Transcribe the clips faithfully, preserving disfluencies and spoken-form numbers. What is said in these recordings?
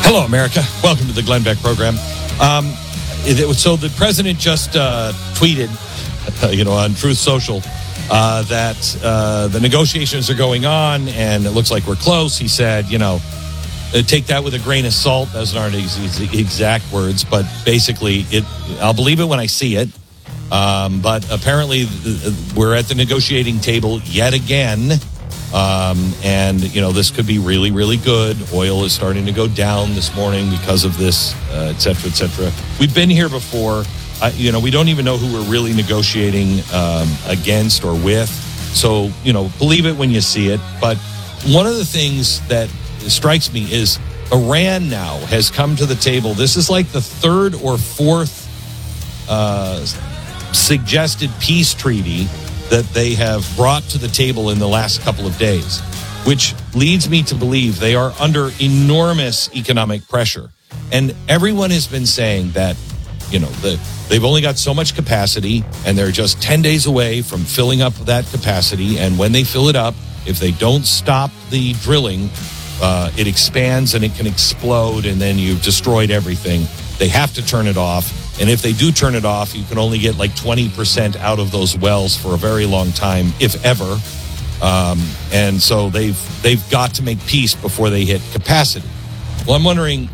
Hello, America. Welcome to the Glenn Beck program. Um, it, it, so the president just uh, tweeted, uh, you know, on Truth Social uh, that uh, the negotiations are going on and it looks like we're close. He said, you know, uh, take that with a grain of salt. Those aren't his, his exact words, but basically, it. I'll believe it when I see it. Um, but apparently, th- we're at the negotiating table yet again. Um, and, you know, this could be really, really good. Oil is starting to go down this morning because of this, uh, et cetera, et cetera. We've been here before. Uh, you know, we don't even know who we're really negotiating um, against or with. So, you know, believe it when you see it. But one of the things that strikes me is Iran now has come to the table. This is like the third or fourth uh, suggested peace treaty that they have brought to the table in the last couple of days, which leads me to believe they are under enormous economic pressure. And everyone has been saying that, you know, the, they've only got so much capacity and they're just ten days away from filling up that capacity. And when they fill it up, if they don't stop the drilling, uh, it expands and it can explode and then you've destroyed everything. They have to turn it off. And if they do turn it off, you can only get like twenty percent out of those wells for a very long time, if ever. Um, and so they've they've got to make peace before they hit capacity. Well, I'm wondering,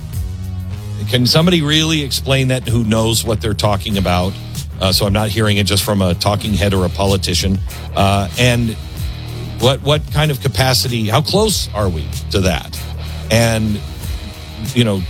can somebody really explain that who knows what they're talking about? Uh, so I'm not hearing it just from a talking head or a politician. Uh, and what what kind of capacity, how close are we to that? And, you know,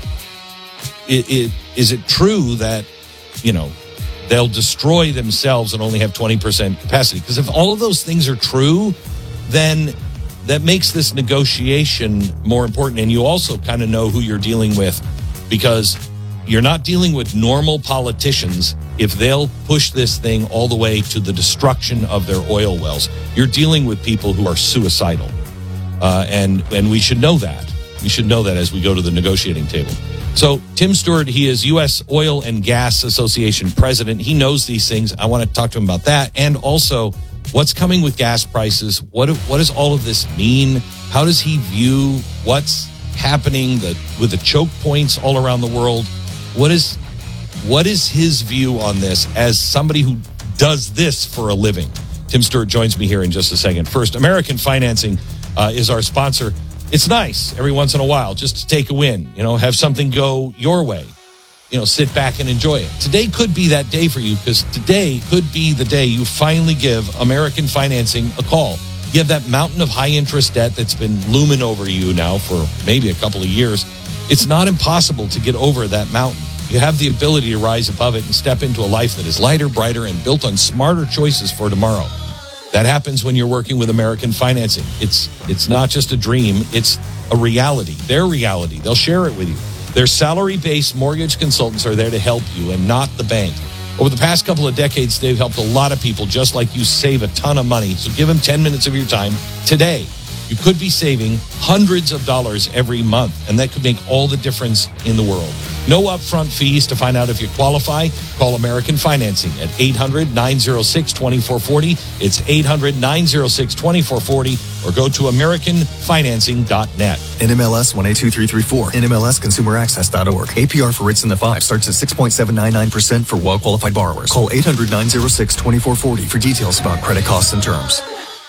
it, it is it true that, you know, they'll destroy themselves and only have twenty percent capacity? Because if all of those things are true, then that makes this negotiation more important. And you also kind of know who you're dealing with, because you're not dealing with normal politicians if they'll push this thing all the way to the destruction of their oil wells. You're dealing with people who are suicidal. Uh, and, and we should know that. We should know that as we go to the negotiating table. So Tim Stewart, he is U S Oil and Gas Association president. He knows these things. I want to talk to him about that. And also what's coming with gas prices. What, what does all of this mean? How does he view what's happening the, with the choke points all around the world? What is, what is his view on this as somebody who does this for a living? Tim Stewart joins me here in just a second. First, American Financing uh, is our sponsor. It's nice every once in a while just to take a win, you know, have something go your way, you know, sit back and enjoy it. Today could be that day for you, because today could be the day you finally give American Financing a call. You have that mountain of high interest debt that's been looming over you now for maybe a couple of years. It's not impossible to get over that mountain. You have the ability to rise above it and step into a life that is lighter, brighter, and built on smarter choices for tomorrow. That happens when you're working with American Financing. It's it's not just a dream, it's a reality. Their reality. They'll share it with you. Their salary-based mortgage consultants are there to help you and not the bank. Over the past couple of decades, they've helped a lot of people just like you save a ton of money. So give them ten minutes of your time today. You could be saving hundreds of dollars every month, and that could make all the difference in the world. No upfront fees. To find out if you qualify, call American Financing at eight hundred, nine oh six, two four four oh. It's eight hundred, nine oh six, two four four oh, or go to american financing dot net. N M L S one eight two three three four. N M L S consumer access dot org. A P R for rates in the five starts at six point seven nine nine percent for well-qualified borrowers. Call eight hundred, nine oh six, two four four oh for details about credit costs and terms.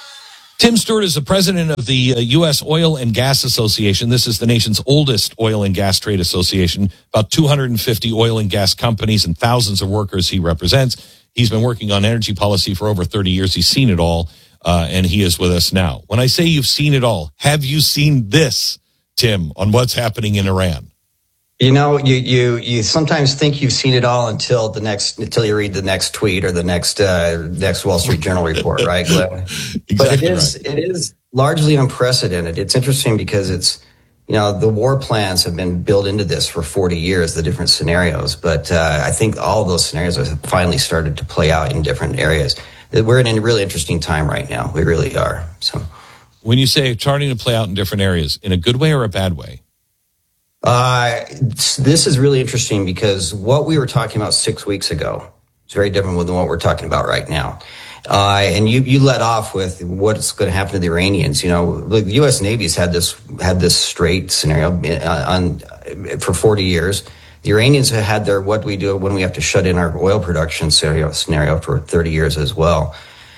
Tim Stewart is the president of the uh, U S Oil and Gas Association. This is the nation's oldest oil and gas trade association. About two hundred fifty oil and gas companies and thousands of workers he represents. He's been working on energy policy for over thirty years. He's seen it all, uh, and he is with us now. When I say you've seen it all, have you seen this, Tim, on what's happening in Iran? You know, you, you, you sometimes think you've seen it all until the next, until you read the next tweet or the next, uh, next Wall Street Journal report, right, Glenn? Exactly. But it is, right. It is largely unprecedented. It's interesting because it's, you know, the war plans have been built into this for forty years, the different scenarios. But, uh, I think all of those scenarios have finally started to play out in different areas. We're in a really interesting time right now. We really are. So when you say starting to play out in different areas, in a good way or a bad way? Uh, this is really interesting because what we were talking about six weeks ago is very different than what we're talking about right now. Uh, and you, you let off with what's going to happen to the Iranians. You know, the U S Navy's had this had this straight scenario on, on for forty years. The Iranians have had their what we do when we have to shut in our oil production scenario, scenario for thirty years as well.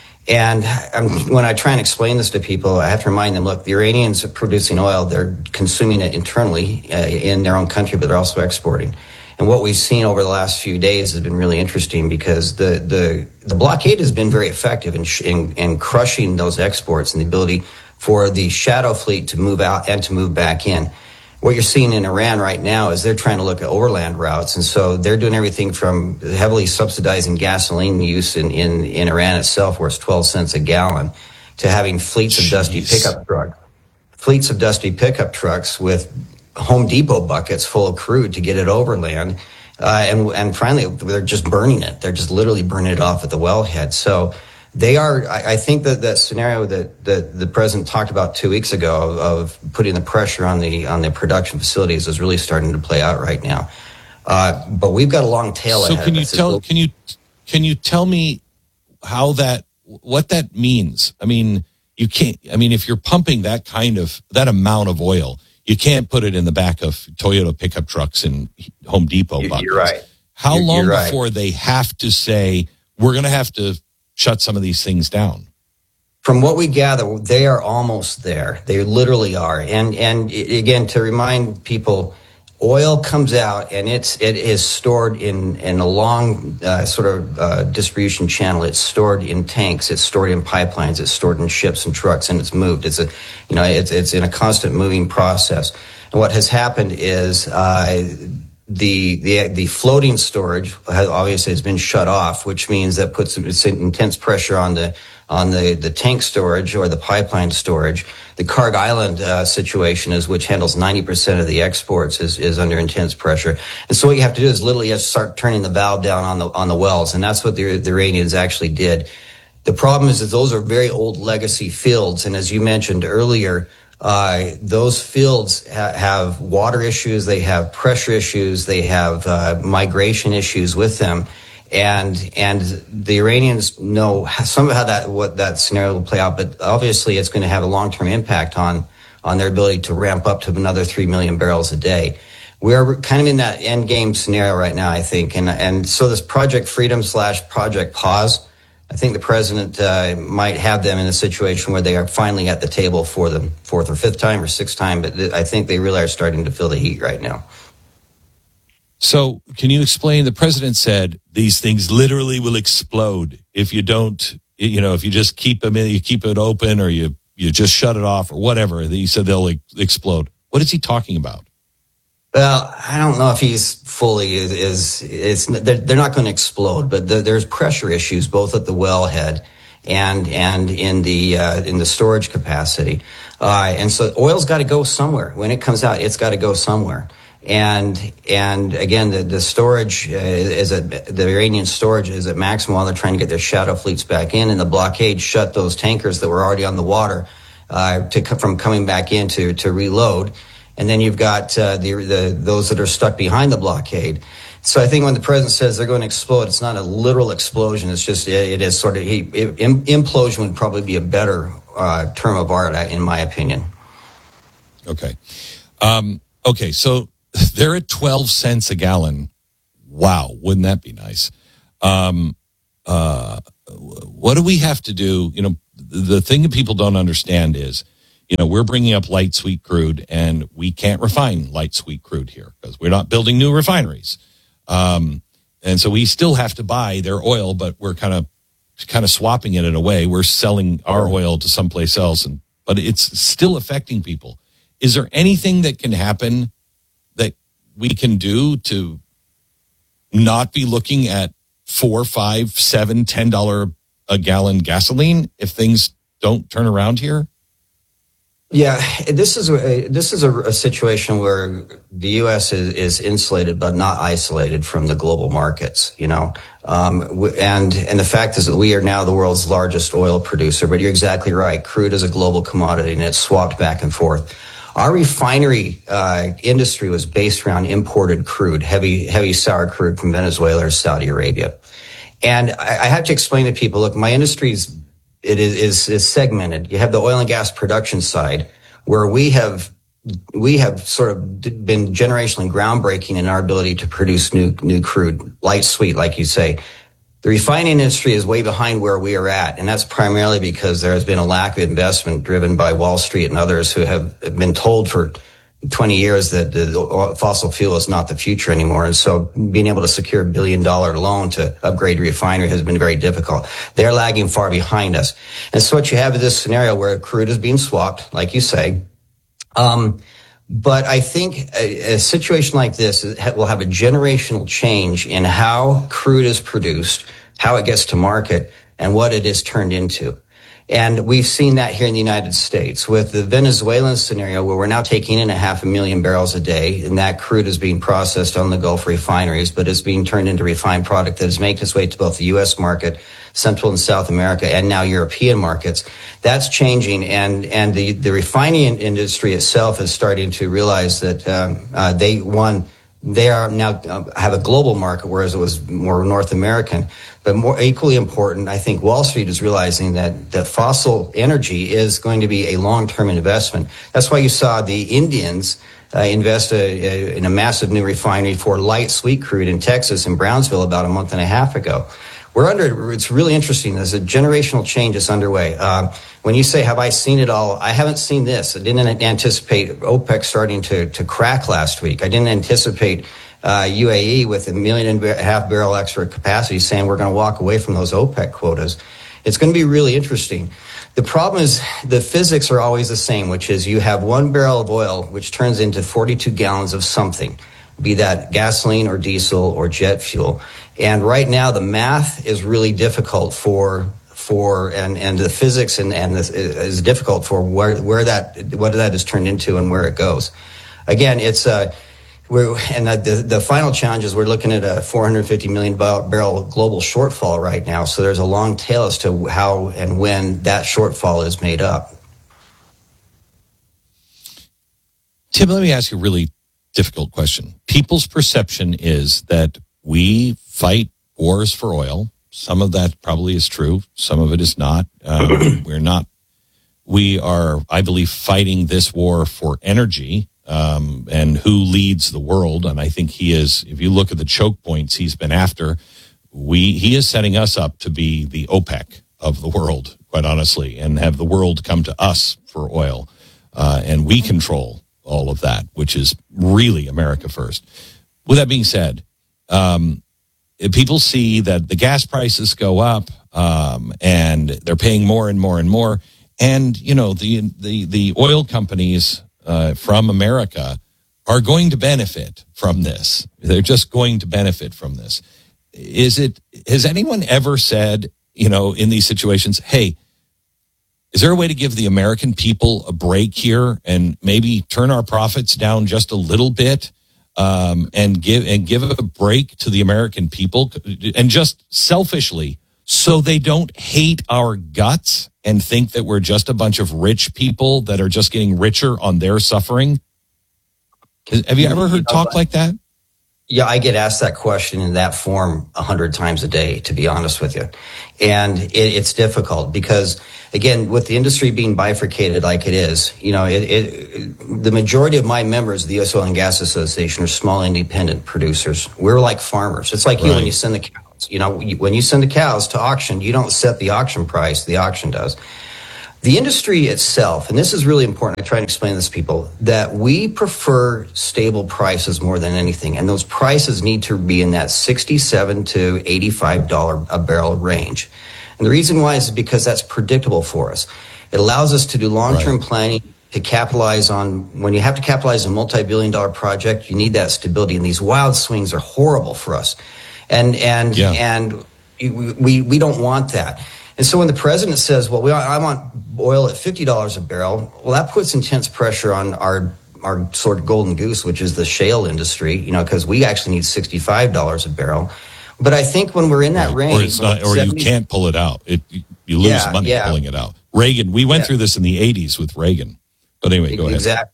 And um, when I try and explain this to people, I have to remind them, look, the Iranians are producing oil. They're consuming it internally uh, in their own country, but they're also exporting. And what we've seen over the last few days has been really interesting because the the, the blockade has been very effective in, sh- in in crushing those exports and the ability for the shadow fleet to move out and to move back in. What you're seeing in Iran right now is they're trying to look at overland routes. And so they're doing everything from heavily subsidizing gasoline use in, in, in Iran itself, where it's twelve cents a gallon, to having fleets of Jeez. dusty pickup trucks, fleets of dusty pickup trucks with Home Depot buckets full of crude to get it overland. Uh, and, and finally, they're just burning it. They're just literally burning it off at the wellhead. So they are, I, I think that that scenario that, that the president talked about two weeks ago of, of putting the pressure on the, on the production facilities is really starting to play out right now. Uh, but we've got a long tail so ahead. can you tell, can you, can you tell me how that, what that means? I mean, you can't, I mean, if you're pumping that kind of, that amount of oil, you can't put it in the back of Toyota pickup trucks and Home Depot buckets. You're right. How you're, long you're right. before they have to say, we're going to have to shut some of these things down? From what we gather, they are almost there. They literally are. And and again, to remind people, oil comes out and it's it is stored in in a long uh, sort of uh, distribution channel. It's stored in tanks. It's stored in pipelines. It's stored in ships and trucks, and it's moved. It's a you know it's it's in a constant moving process. And what has happened is uh, the the the floating storage has, obviously has been shut off, which means that puts it's intense pressure on the on the, the tank storage or the pipeline storage. The Karg Island uh, situation is, which handles ninety percent of the exports, is, is under intense pressure. And so what you have to do is literally just start turning the valve down on the on the wells, and that's what the, the Iranians actually did. The problem is that those are very old legacy fields, and as you mentioned earlier, uh, those fields ha- have water issues, they have pressure issues, they have uh, migration issues with them. And and the Iranians know some of how that what that scenario will play out, but obviously it's going to have a long term impact on on their ability to ramp up to another three million barrels a day. We're kind of in that end game scenario right now, I think, and and so this Project Freedom slash Project Pause, I think the president uh, might have them in a situation where they are finally at the table for the fourth or fifth time or sixth time, but th- I think they really are starting to feel the heat right now. So can you explain, the president said these things literally will explode if you don't, you know, if you just keep them in, you keep it open or you, you just shut it off or whatever. He said they'll explode. What is he talking about? Well, I don't know if he's fully is, is it's, they're, they're not going to explode, but the, there's pressure issues both at the wellhead and, and in the, uh, in the storage capacity. Uh, and so oil's got to go somewhere. When it comes out, it's got to go somewhere. And and again, the, the storage uh, is at the Iranian storage is at maximum while they're trying to get their shadow fleets back in, and the blockade shut those tankers that were already on the water uh, to from coming back in to, to reload. And then you've got uh, the the those that are stuck behind the blockade. So I think when the president says they're going to explode, it's not a literal explosion. It's just it, it is sort of he, it, implosion would probably be a better uh, term of art, in my opinion. Okay, um, okay, so. They're at twelve cents a gallon. Wow, wouldn't that be nice? Um, uh, what do we have to do? You know, the thing that people don't understand is, you know, we're bringing up light sweet crude, and we can't refine light sweet crude here because we're not building new refineries. Um, and so we still have to buy their oil, but we're kind of kind of swapping it in a way. We're selling our oil to someplace else, and but it's still affecting people. Is there anything that can happen that we can do to not be looking at four, five, seven, ten dollar a gallon gasoline if things don't turn around here? Yeah, this is a, this is a, a situation where the U S is, is insulated but not isolated from the global markets. You know, um, and and the fact is that we are now the world's largest oil producer. But you're exactly right. Crude is a global commodity, and it's swapped back and forth. Our refinery uh, industry was based around imported crude, heavy, heavy sour crude from Venezuela or Saudi Arabia. And I, I have to explain to people, look, my industry is, it is, is, is segmented. You have the oil and gas production side, where we have we have sort of been generationally groundbreaking in our ability to produce new new crude, light sweet, like you say. The refining industry is way behind where we are at, and that's primarily because there has been a lack of investment driven by Wall Street and others who have been told for twenty years that the fossil fuel is not the future anymore. And so being able to secure a billion dollar loan to upgrade a refinery has been very difficult. They're lagging far behind us. And so what you have is this scenario where crude is being swapped, like you say. Um, but I think a, a situation like this will have a generational change in how crude is produced, how it gets to market, and what it is turned into. And we've seen that here in the United States with the Venezuelan scenario, where we're now taking in a half a million barrels a day, and that crude is being processed on the Gulf refineries, but it's being turned into refined product that is making its way to both the U S market, Central and South America, and now European markets. That's changing, and and the, the refining industry itself is starting to realize that um, uh, they, one, they are now uh, have a global market, whereas it was more North American. But more equally important, I think Wall Street is realizing that, that fossil energy is going to be a long-term investment. That's why you saw the Indians uh, invest a, a, in a massive new refinery for light sweet crude in Texas, in Brownsville, about a month and a half ago. We're under, it's really interesting. There's a generational change that's underway. Uh, when you say, have I seen it all? I haven't seen this. I didn't anticipate OPEC starting to, to crack last week. I didn't anticipate uh, U A E with a million and a half barrel extra capacity saying we're going to walk away from those OPEC quotas. It's going to be really interesting. The problem is the physics are always the same, which is you have one barrel of oil, which turns into forty-two gallons of something, be that gasoline or diesel or jet fuel. And right now, the math is really difficult for for and and the physics and and this is difficult for where where that what that is turned into and where it goes. Again, it's uh we're and the the final challenge is we're looking at a four hundred fifty million barrel global shortfall right now. So there's a long tail as to how and when that shortfall is made up. Tim, let me ask you a really difficult question. People's perception is that we fight wars for oil. Some of that probably is true. Some of it is not. Um, we're not. We are, I believe, fighting this war for energy um, and who leads the world. And I think he is, if you look at the choke points he's been after, we he is setting us up to be the OPEC of the world, quite honestly, and have the world come to us for oil. Uh, and we control all of that, which is really America first. With that being said, um, people see that the gas prices go up um, and they're paying more and more and more. And, you know, the the, the oil companies uh, from America are going to benefit from this. They're just going to benefit from this. Is it, has anyone ever said, you know, in these situations, hey, is there a way to give the American people a break here and maybe turn our profits down just a little bit um, and give and give a break to the American people and just selfishly so they don't hate our guts and think that we're just a bunch of rich people that are just getting richer on their suffering? Have you ever heard talk like that? Yeah, I get asked that question in that form a hundred times a day, to be honest with you. And it, it's difficult because, again, with the industry being bifurcated like it is, you know, it, it, the majority of my members of the U S Oil and Gas Association are small independent producers. We're like farmers. It's like right. you when you send the cows. You know, when you send the cows to auction, you don't set the auction price. The auction does. The industry itself, and this is really important, I try to explain this to people, that we prefer stable prices more than anything. And those prices need to be in that sixty-seven to eighty-five dollars a barrel range. And the reason why is because that's predictable for us. It allows us to do long-term right. planning, to capitalize on, when you have to capitalize on a multi-billion dollar project, you need that stability. And these wild swings are horrible for us. And, and, yeah. and we, we don't want that. And so when the president says, well, we, I want oil at fifty dollars a barrel, well, that puts intense pressure on our our sort of golden goose, which is the shale industry, you know, because we actually need sixty-five dollars a barrel. But I think when we're in that right. range... Or, it's not, or seventy, you can't pull it out. It, you lose yeah, money yeah. pulling it out. Reagan, we went yeah. through this in the eighties with Reagan. But anyway, go exactly. ahead. Exactly.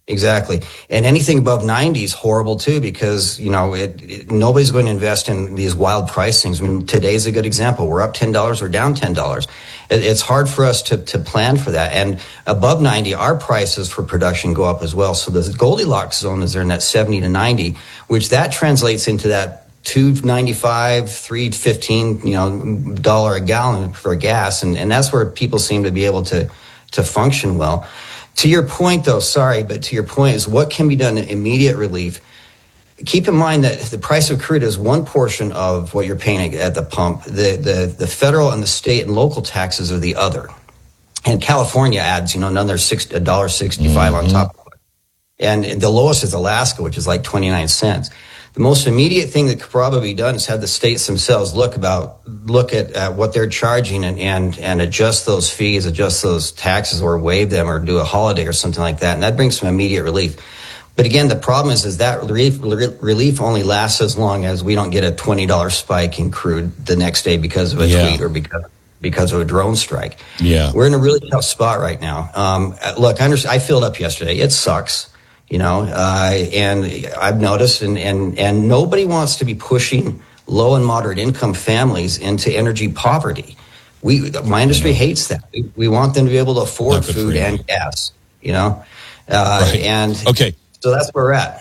Exactly. And anything above ninety is horrible too, because, you know, it, it, nobody's going to invest in these wild pricings. I mean, today's a good example. We're up ten dollars, we're down ten dollars. It, it's hard for us to, to plan for that. And above ninety, our prices for production go up as well. So the Goldilocks zone is there in that seventy to ninety, which that translates into that two ninety-five, three fifteen, you know, dollar a gallon for gas. And, and that's where people seem to be able to, to function well. To your point, though, sorry, but to your point is what can be done in immediate relief. Keep in mind that the price of crude is one portion of what you're paying at the pump. The the, the federal and the state and local taxes are the other. And California adds, you know, another six, one dollar sixty-five mm-hmm. on top of it. And the lowest is Alaska, which is like twenty-nine cents. The most immediate thing that could probably be done is have the states themselves look about look at, at what they're charging and, and and adjust those fees, adjust those taxes, or waive them, or do a holiday or something like that, and that brings some immediate relief. But again, the problem is is that relief, relief only lasts as long as we don't get a twenty dollars spike in crude the next day because of a yeah. tweet or because because of a drone strike. Yeah, we're in a really tough spot right now. Um, look, I, understand, I filled up yesterday. It sucks. You know, uh, and I've noticed, and, and, and nobody wants to be pushing low and moderate income families into energy poverty. We, my industry hates that. We, we want them to be able to afford food and gas, you know, uh, right. and okay. So that's where we're at.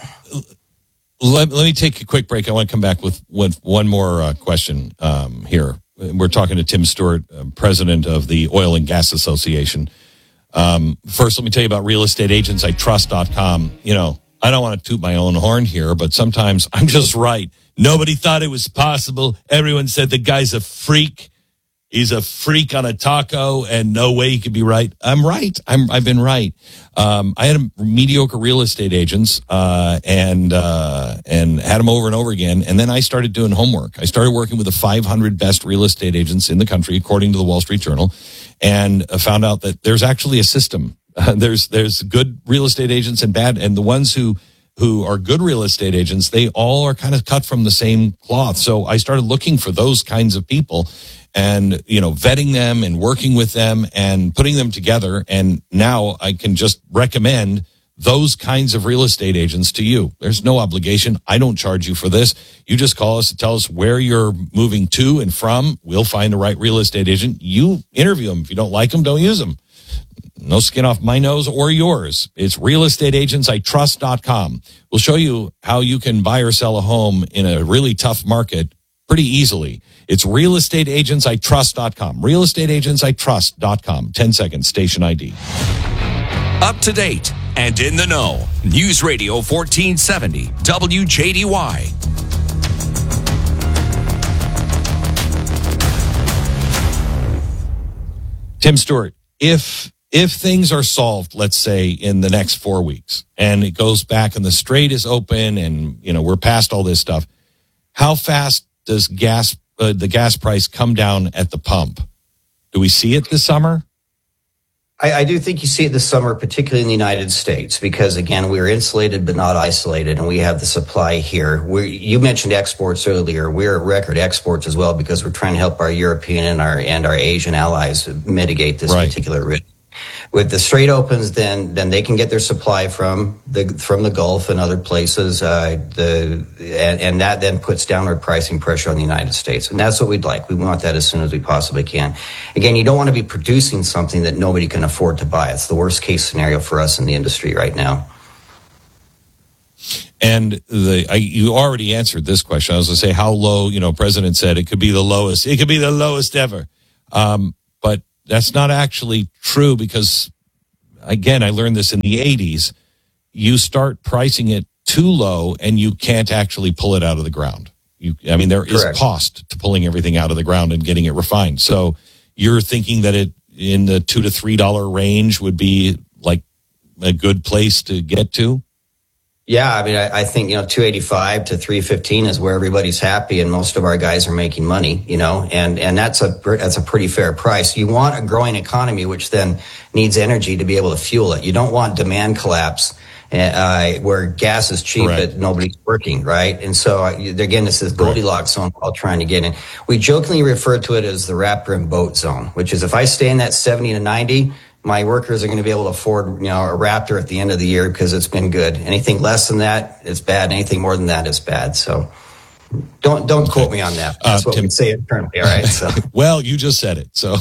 Let, let me take a quick break. I want to come back with, with one more uh, question um, here. We're talking to Tim Stewart, uh, president of the Oil and Gas Association. Um, first, let me tell you about real estate agents I trust dot com. You know, I don't want to toot my own horn here, but sometimes I'm just right. Nobody thought it was possible. Everyone said the guy's a freak. He's a freak on a taco, and no way he could be right. I'm right. I'm, I've been right. Um, I had a mediocre real estate agents, uh, and, uh, and had them over and over again. And then I started doing homework. I started working with the five hundred best real estate agents in the country, according to the Wall Street Journal, and found out that there's actually a system. Uh, there's, there's good real estate agents and bad, and the ones who, who are good real estate agents, they all are kind of cut from the same cloth. So I started looking for those kinds of people and, you know, vetting them and working with them and putting them together. And now I can just recommend those kinds of real estate agents to you. There's no obligation. I don't charge you for this. You just call us and tell us where you're moving to and from. We'll find the right real estate agent. You interview them. If you don't like them, don't use them. No skin off my nose or yours. It's real estate agents I trust dot com. We'll show you how you can buy or sell a home in a really tough market pretty easily. It's real estate agents I trust dot com. real estate agents I trust dot com. ten seconds, station I D. Up to date and in the know. News Radio fourteen seventy, W J D Y. Tim Stewart, if if things are solved, let's say in the next four weeks, and it goes back and the strait is open and, you know, we're past all this stuff, how fast does gas uh, the gas price come down at the pump? Do we see it this summer? I, I do think you see it this summer, particularly in the United States, because, again, we're insulated but not isolated, and we have the supply here. We're, you mentioned exports earlier. We're at record exports as well because we're trying to help our European and our and our Asian allies mitigate this right. particular risk. With the Strait opens, then then they can get their supply from the from the Gulf and other places. Uh, the and, and that then puts downward pricing pressure on the United States, and that's what we'd like. We want that as soon as we possibly can. Again, you don't want to be producing something that nobody can afford to buy. It's the worst case scenario for us in the industry right now. And the I, you already answered this question. I was going to say how low. You know, President said it could be the lowest. It could be the lowest ever. Um, but that's not actually true because, again, I learned this in the eighties. You start pricing it too low and you can't actually pull it out of the ground. You, I mean, there is Correct. cost to pulling everything out of the ground and getting it refined. So you're thinking that it in the two to three dollar range would be like a good place to get to? Yeah, I mean, I, I think, you know, two eighty-five to three fifteen is where everybody's happy and most of our guys are making money, you know, and, and that's a, that's a pretty fair price. You want a growing economy, which then needs energy to be able to fuel it. You don't want demand collapse uh, where gas is cheap Correct. but nobody's working, right? And so, uh, again, this is Goldilocks zone we're all trying to get in. We jokingly refer to it as the raptor and boat zone, which is if I stay in that seventy to ninety, my workers are going to be able to afford, you know, a Raptor at the end of the year because it's been good. Anything less than that is bad. Anything more than that is bad. So don't don't quote me on that. That's uh, what Tim, we say internally. All right. So well, you just said it. So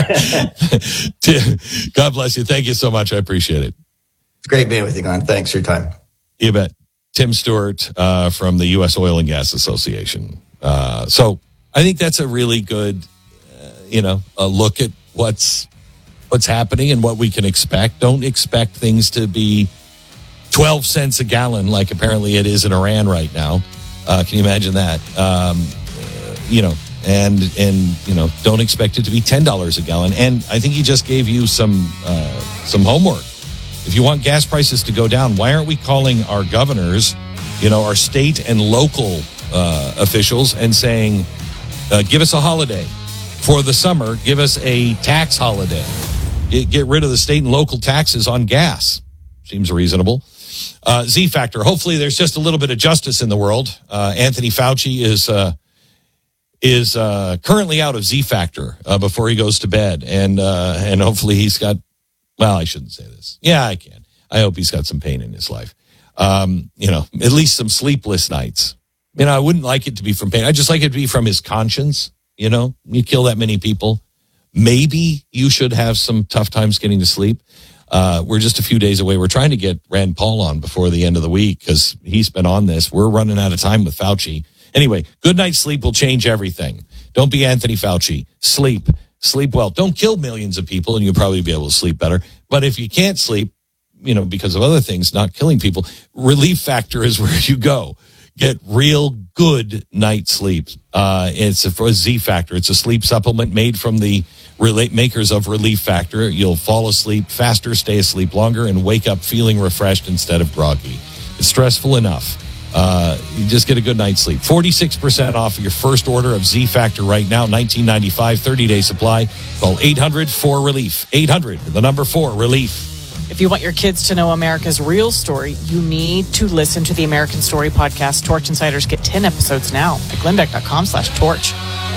God bless you. Thank you so much. I appreciate it. It's great being with you, Glenn. Thanks for your time. You bet. Tim Stewart uh, from the U S Oil and Gas Association. Uh, so I think that's a really good, uh, you know, a look at what's what's happening and what we can expect. Don't expect things to be twelve cents a gallon like apparently it is in Iran right now. Uh, can you imagine that? Um, uh, you know, and, and, you know, don't expect it to be ten dollars a gallon. And I think he just gave you some, uh, some homework. If you want gas prices to go down, why aren't we calling our governors, you know, our state and local uh, officials and saying, uh, give us a holiday for the summer, give us a tax holiday. Get, get rid of the state and local taxes on gas. Seems reasonable. Uh, Z Factor. Hopefully there's just a little bit of justice in the world. Uh, Anthony Fauci is uh, is uh, currently out of Z Factor uh, before he goes to bed. And uh, and hopefully he's got, well, I shouldn't say this. Yeah, I can. I hope he's got some pain in his life. Um, you know, at least some sleepless nights. You know, I wouldn't like it to be from pain. I'd just like it to be from his conscience. You know, you kill that many people. Maybe you should have some tough times getting to sleep. Uh, we're just a few days away. We're trying to get Rand Paul on before the end of the week because he's been on this. We're running out of time with Fauci. Anyway, good night's sleep will change everything. Don't be Anthony Fauci. Sleep. Sleep well. Don't kill millions of people and you'll probably be able to sleep better. But if you can't sleep, you know, because of other things, not killing people, Relief Factor is where you go. Get real good night sleep. Uh, it's a, for a Z Factor. It's a sleep supplement made from the relate makers of Relief Factor. You'll fall asleep faster, stay asleep longer, and wake up feeling refreshed instead of groggy. It's stressful enough. Uh, you just get a good night's sleep. forty-six percent off of your first order of Z Factor right now, nineteen ninety-five, thirty-day supply. Call eight hundred four relief. eight hundred, the number four, relief. If you want your kids to know America's real story, you need to listen to the American Story podcast. Torch Insiders get ten episodes now at glenbeck.com slash torch.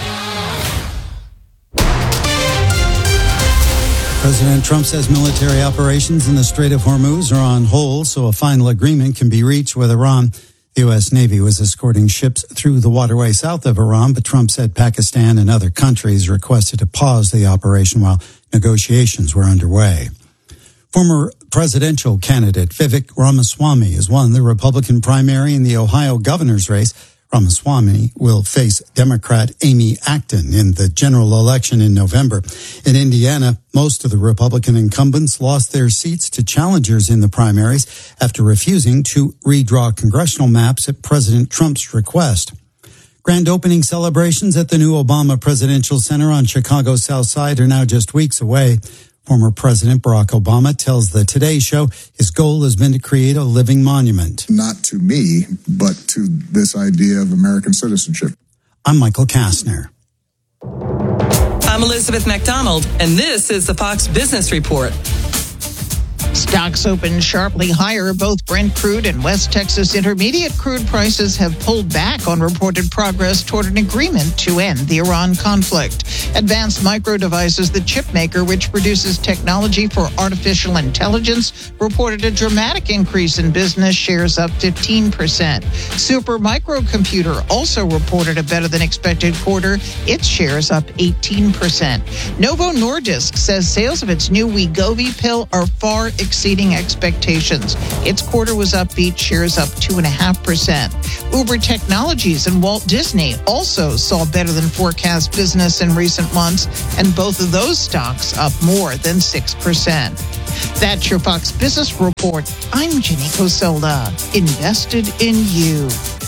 President Trump says military operations in the Strait of Hormuz are on hold so a final agreement can be reached with Iran. The U S Navy was escorting ships through the waterway south of Iran, but Trump said Pakistan and other countries requested to pause the operation while negotiations were underway. Former presidential candidate Vivek Ramaswamy has won the Republican primary in the Ohio governor's race. Ramaswamy will face Democrat Amy Acton in the general election in November. In Indiana, most of the Republican incumbents lost their seats to challengers in the primaries after refusing to redraw congressional maps at President Trump's request. Grand opening celebrations at the new Obama Presidential Center on Chicago's South Side are now just weeks away. Former President Barack Obama tells the Today Show his goal has been to create a living monument. Not to me, but to this idea of American citizenship. I'm Michael Kastner. I'm Elizabeth McDonald, and this is the Fox Business Report. Stocks opened sharply higher. Both Brent crude and West Texas Intermediate crude prices have pulled back on reported progress toward an agreement to end the Iran conflict. Advanced Micro Devices, the chip maker which produces technology for artificial intelligence, reported a dramatic increase in business, shares up fifteen percent. Super Microcomputer also reported a better than expected quarter, its shares up eighteen percent. Novo Nordisk says sales of its new Wegovy pill are far exceeding expectations. Its quarter was upbeat, shares up two point five percent. Uber Technologies and Walt Disney also saw better than forecast business in recent months, and both of those stocks up more than six percent. That's your Fox Business Report. I'm Jenny Coselda, invested in you.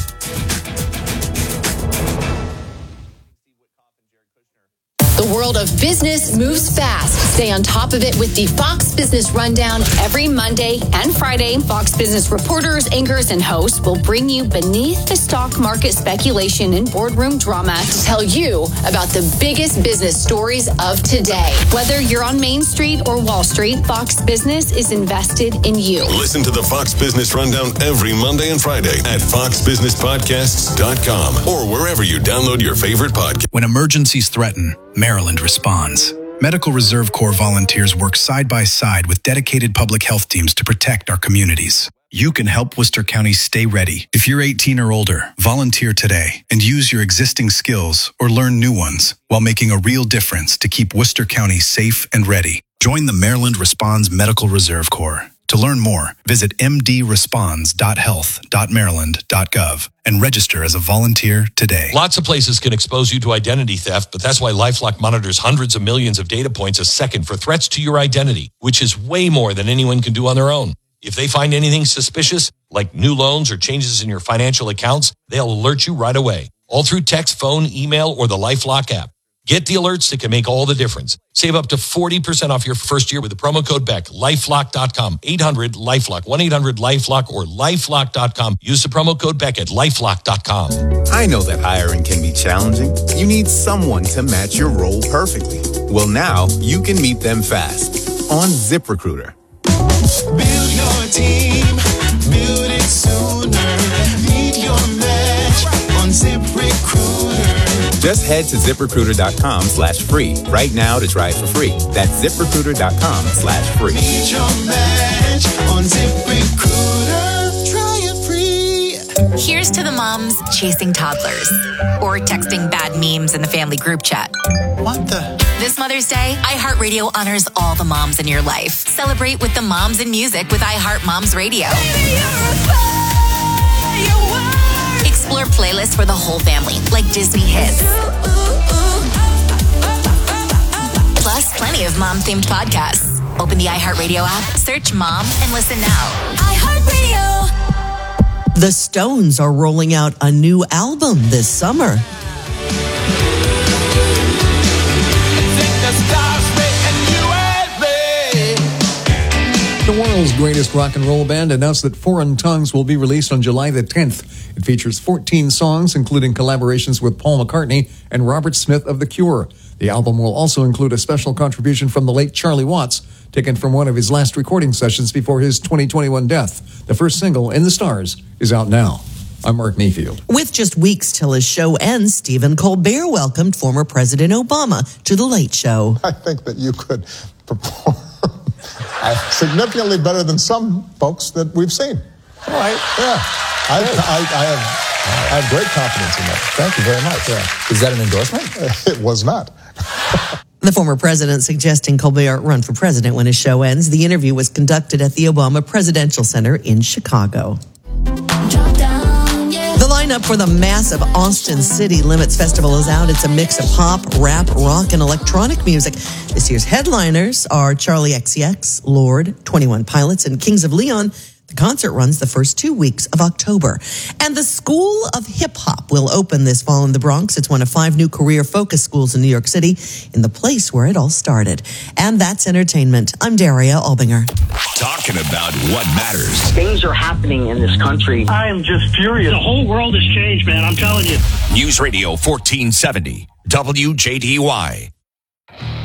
The world of business moves fast. Stay on top of it with the Fox Business Rundown every Monday and Friday. Fox Business reporters, anchors, and hosts will bring you beneath the stock market speculation and boardroom drama to tell you about the biggest business stories of today. Whether you're on Main Street or Wall Street, Fox Business is invested in you. Listen to the Fox Business Rundown every Monday and Friday at fox business podcasts dot com or wherever you download your favorite podcast. When emergencies threaten, Maryland responds. Medical Reserve Corps volunteers work side by side with dedicated public health teams to protect our communities. You can help Worcester County stay ready. If you're eighteen or older, volunteer today and use your existing skills or learn new ones while making a real difference to keep Worcester County safe and ready. Join the Maryland Responds Medical Reserve Corps. To learn more, visit m d responds dot health dot maryland dot gov and register as a volunteer today. Lots of places can expose you to identity theft, but that's why LifeLock monitors hundreds of millions of data points a second for threats to your identity, which is way more than anyone can do on their own. If they find anything suspicious, like new loans or changes in your financial accounts, they'll alert you right away, all through text, phone, email, or the LifeLock app. Get the alerts that can make all the difference. Save up to forty percent off your first year with the promo code Beck. lifelock dot com, eight hundred LifeLock, one eight hundred LifeLock, or lifelock dot com. Use the promo code Beck at lifelock dot com. I know that hiring can be challenging. You need someone to match your role perfectly. Well, now you can meet them fast on ZipRecruiter. Build your team, build it sooner. Meet your match on ZipRecruiter. Just head to ZipRecruiter.com slash free right now to try it for free. That's ZipRecruiter.com slash free. Meet your match on ZipRecruiter. Try it free. Here's to the moms chasing toddlers or texting bad memes in the family group chat. What the? This Mother's Day, iHeartRadio honors all the moms in your life. Celebrate with the moms in music with iHeart Moms Radio. Explore playlists for the whole family, like Disney hits. Plus, plenty of mom-themed podcasts. Open the iHeartRadio app, search Mom, and listen now. iHeartRadio. The Stones are rolling out a new album this summer. The world's greatest rock and roll band announced that Foreign Tongues will be released on July the tenth. It features fourteen songs, including collaborations with Paul McCartney and Robert Smith of The Cure. The album will also include a special contribution from the late Charlie Watts, taken from one of his last recording sessions before his twenty twenty-one death. The first single, In the Stars, is out now. I'm Mark Mayfield. With just weeks till his show ends, Stephen Colbert welcomed former President Obama to The Late Show. I think that you could perform significantly better than some folks that we've seen. All right. Yeah. I, I, I have I have great confidence in that. Thank you very much. Yeah. Is that an endorsement? It was not. The former president suggesting Colbert run for president when his show ends. The interview was conducted at the Obama Presidential Center in Chicago. The lineup for the massive Austin City Limits Festival is out. It's a mix of pop, rap, rock, and electronic music. This year's headliners are Charlie X C X, Lorde, twenty-one Pilots, and Kings of Leon. The concert runs the first two weeks of October. And the School of Hip Hop will open this fall in the Bronx. It's one of five new career focus schools in New York City, in the place where it all started. And that's entertainment. I'm Daria Albinger. Talking about what matters. Things are happening in this country. I am just furious. The whole world has changed, man. I'm telling you. News Radio fourteen seventy, W J D Y.